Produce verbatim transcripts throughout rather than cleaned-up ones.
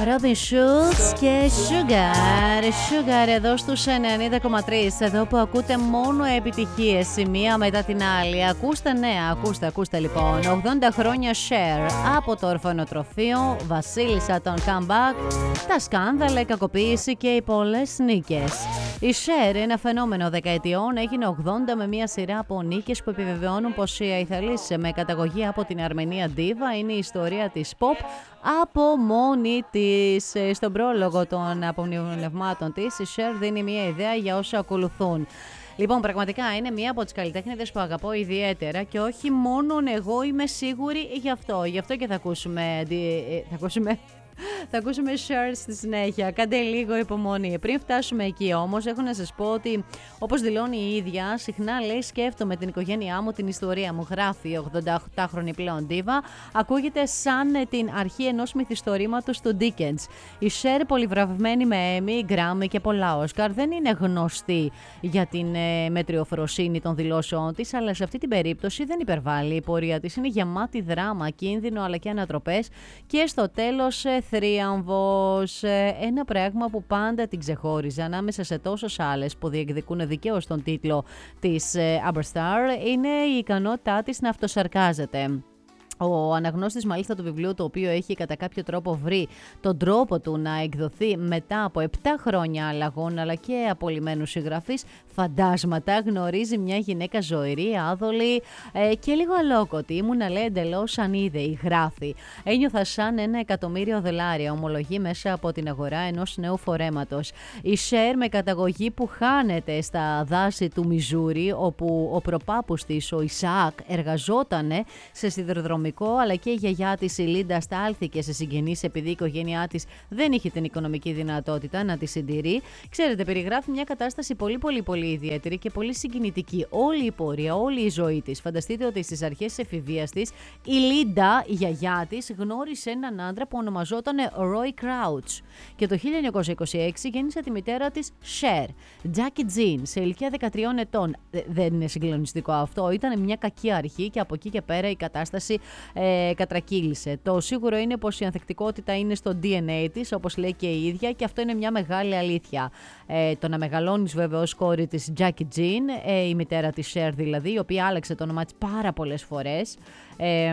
Robin Schulz και Sugar. Sugar εδώ στους ενενήντα κόμμα τρία. Εδώ που ακούτε μόνο επιτυχίες η μία μετά την άλλη. Ακούστε, ναι, ακούστε, ακούστε λοιπόν. ογδόντα χρόνια Cher από το ορφανοτροφείο, βασίλισσα των comeback, τα σκάνδαλα, η κακοποίηση και οι πολλές νίκες. Η Cher, ένα φαινόμενο δεκαετιών, έγινε ογδόντα με μια σειρά από νίκες που επιβεβαιώνουν πως η Αϊθαλής με καταγωγή από την Αρμενία Diva είναι η ιστορία της pop από μόνη της. Στον πρόλογο των απομνημονευμάτων της, η Cher δίνει μια ιδέα για όσα ακολουθούν. Λοιπόν, πραγματικά είναι μία από τις καλλιτέχνηδες που αγαπώ ιδιαίτερα και όχι μόνον εγώ είμαι σίγουρη γι' αυτό. Γι' αυτό και θα ακούσουμε... Θα ακούσουμε... Θα ακούσουμε Cher στη συνέχεια. Κάντε λίγο υπομονή. Πριν φτάσουμε εκεί όμως, έχω να σας πω ότι, όπως δηλώνει η ίδια, συχνά λέει: σκέφτομαι την οικογένειά μου, την ιστορία μου. Γράφει η ογδονταοκτάχρονη πλέον Diva. Ακούγεται σαν την αρχή ενός μυθιστορήματος του Dickens. Η Cher, πολυβραβευμένη με Emmy, Grammy και πολλά Oscar, δεν είναι γνωστή για την ε, μετριοφροσύνη των δηλώσεών της, αλλά σε αυτή την περίπτωση δεν υπερβάλλει. Η πορεία της είναι γεμάτη δράμα, κίνδυνο αλλά και ανατροπές και στο τέλος ε, θρίαμβος, ένα πράγμα που πάντα την ξεχώριζε ανάμεσα σε τόσες άλλες που διεκδικούν δικαίως τον τίτλο της Amber Star είναι η ικανότητά της να αυτοσαρκάζεται. Ο αναγνώστης μάλιστα του βιβλίου, το οποίο έχει κατά κάποιο τρόπο βρει τον τρόπο του να εκδοθεί μετά από επτά χρόνια αλλαγών αλλά και απολυμμένους συγγραφείς, φαντάσματα, γνωρίζει μια γυναίκα ζωηρή, άδολη ε, και λίγο αλόκοτη. Ήμουνα, λέει, εντελώς ανίδεη, γράφει. Ένιωθα σαν ένα εκατομμύριο δολάρια, ομολογεί μέσα από την αγορά ενός νέου φορέματος. Η Cher, με καταγωγή που χάνεται στα δάση του Μιζούρι, όπου ο προπάπους της, ο Ισαάκ, εργαζότανε σε σιδηροδρομικό, αλλά και η γιαγιά της η Λίντα στάλθηκε σε συγγενείς επειδή η οικογένειά της δεν είχε την οικονομική δυνατότητα να τη συντηρεί. Ξέρετε, περιγράφει μια κατάσταση πολύ πολύ πολύ ιδιαίτερη και πολύ συγκινητική. Όλη η πορεία, όλη η ζωή της. Φανταστείτε ότι στις αρχές της εφηβείας της η Λίντα, η γιαγιά της, γνώρισε έναν άντρα που ονομαζόταν Roy Crouch και το χίλια εννιακόσια είκοσι έξι γέννησε τη μητέρα της Cher, Jackie Jean, σε ηλικία δεκατριών ετών. Δεν είναι συγκλονιστικό αυτό? Ήταν μια κακή αρχή και από εκεί και πέρα η κατάσταση Ε, κατρακύλησε. Το σίγουρο είναι πως η ανθεκτικότητα είναι στο ντι εν έι της, όπως λέει και η ίδια, και αυτό είναι μια μεγάλη αλήθεια. Ε, το να μεγαλώνεις βέβαια ως κόρη της Jackie Jean, ε, η μητέρα της Cher δηλαδή, η οποία άλλαξε το όνομά της πάρα πολλές φορές. Ε,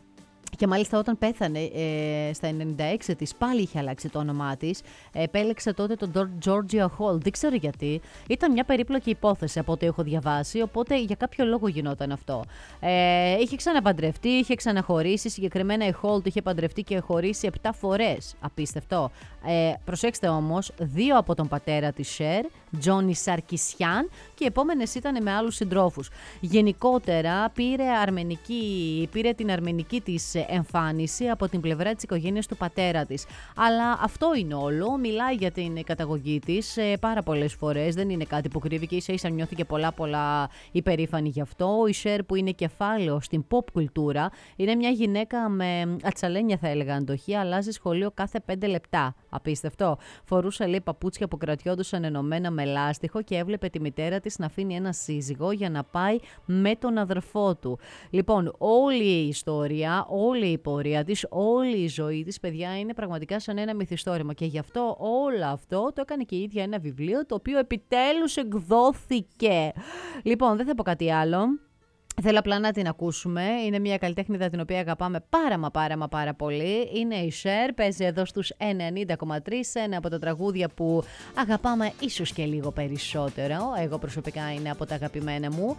Και μάλιστα όταν πέθανε ε, στα ενενήντα έξι της, πάλι είχε αλλάξει το όνομά της. Επέλεξε τότε τον Georgia Hall. Δεν ξέρω γιατί. Ήταν μια περίπλοκη υπόθεση από ό,τι έχω διαβάσει, οπότε για κάποιο λόγο γινόταν αυτό. Ε, είχε ξαναπαντρευτεί, είχε ξαναχωρήσει. Συγκεκριμένα η Hall είχε παντρευτεί και χωρίσει επτά φορές. Απίστευτο. Ε, προσέξτε όμως, δύο από τον πατέρα της Cher, Johnny Sarkisian, και οι επόμενες ήταν με άλλους συντρόφους. Γενικότερα πήρε, αρμενική, πήρε την αρμενική της εμφάνιση από την πλευρά της οικογένειας του πατέρα της. Αλλά αυτό είναι όλο. Μιλάει για την καταγωγή της ε, πάρα πολλές φορές. Δεν είναι κάτι που κρύβει και ίσα ίσα νιώθηκε πολλά πολλά υπερήφανη γι' αυτό. Η Cher, που είναι κεφάλαιο στην pop κουλτούρα, είναι μια γυναίκα με ατσαλένια, θα έλεγα, αντοχή. Αλλάζει σχολείο κάθε πέντε λεπτά. Απίστευτο. Φορούσε, λέει, παπούτσια που κρατιόντουσαν ενωμένα με λάστιχο και έβλεπε τη μητέρα της να αφήνει ένα σύζυγο για να πάει με τον αδερφό του. Λοιπόν, όλη η ιστορία, όλη η πορεία της, όλη η ζωή της, παιδιά, είναι πραγματικά σαν ένα μυθιστόρημα. Και γι' αυτό όλο αυτό το έκανε και η ίδια ένα βιβλίο, το οποίο επιτέλους εκδόθηκε. Λοιπόν, δεν θα πω κάτι άλλο. Θέλω απλά να την ακούσουμε. Είναι μια καλλιτέχνηδα την οποία αγαπάμε πάρα μα πάρα μα πάρα πολύ. Είναι η Cher, παίζει εδώ στους ενενήντα κόμμα τρία, ένα από τα τραγούδια που αγαπάμε ίσως και λίγο περισσότερο. Εγώ προσωπικά είναι από τα αγαπημένα μου.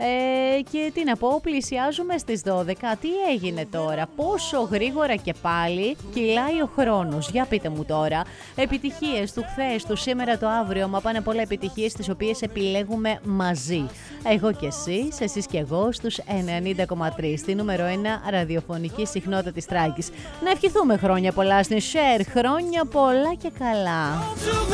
Ε, και τι να πω, πλησιάζουμε στις δώδεκα. Τι έγινε τώρα, πόσο γρήγορα και πάλι κυλάει ο χρόνος? Για πείτε μου τώρα. Επιτυχίες του χθες, του σήμερα, το αύριο, μα πάνε πολλά επιτυχίες τις οποίες επιλέγουμε μαζί. Εγώ και εσείς, εσείς και εγώ, στους ενενήντα κόμμα τρία, στη νούμερο ένα ραδιοφωνική συχνότητα της Τράκης. Να ευχηθούμε χρόνια πολλά στην Cher, χρόνια πολλά και καλά.